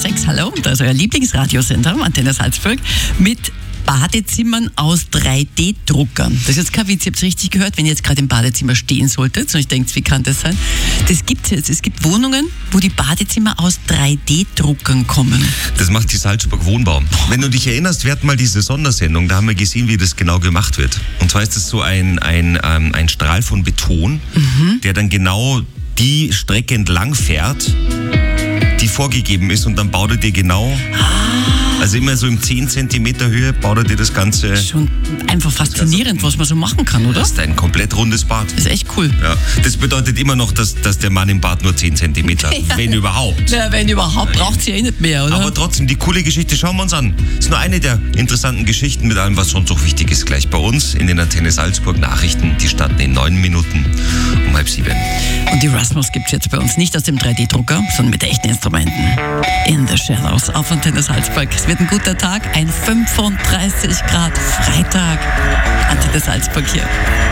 106, hallo, und das ist euer Lieblingsradiosender, Antenne Salzburg, mit Badezimmern aus 3D-Druckern. Das ist jetzt kein Witz, ihr habt es richtig gehört, wenn ihr jetzt gerade im Badezimmer stehen solltet und ich denkt, wie kann das sein? Das gibt es jetzt. Es gibt Wohnungen, wo die Badezimmer aus 3D-Druckern kommen. Das macht die Salzburg Wohnbau. Wenn du dich erinnerst, wir hatten mal diese Sondersendung, da haben wir gesehen, wie das genau gemacht wird. Und zwar ist das so ein Strahl von Beton, der dann genau die Strecke entlang fährt, die vorgegeben ist, und dann baut er dir genau... Also immer so im 10 cm Höhe baut er dir das Ganze... Schon einfach faszinierend, was man so machen kann, oder? Das ist ein komplett rundes Bad. Das ist echt cool. Ja, das bedeutet immer noch, dass der Mann im Bad nur 10 cm hat, wenn überhaupt. Ja, wenn überhaupt, braucht sie ja nicht mehr, oder? Aber trotzdem, die coole Geschichte schauen wir uns an. Das ist nur eine der interessanten Geschichten mit allem, was sonst auch wichtig ist. Gleich bei uns in den Antenne Salzburg Nachrichten. Die starten in 9 Minuten um 6:30. Und die Rasmus gibt es jetzt bei uns nicht aus dem 3D-Drucker, sondern mit echten Instrumenten. In the Shadows auf Antenne Salzburg. Es wird ein guter Tag, ein 35 Grad Freitag. Antenne Salzburg hier.